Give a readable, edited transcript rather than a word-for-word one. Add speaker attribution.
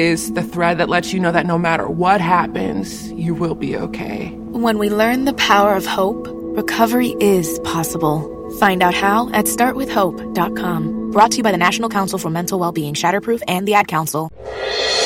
Speaker 1: is the thread that lets you know that no matter what happens, you will be okay.
Speaker 2: When we learn the power of hope, recovery is possible. Find out how at startwithhope.com. Brought to you by the National Council for Mental Wellbeing, Shatterproof, and the Ad Council.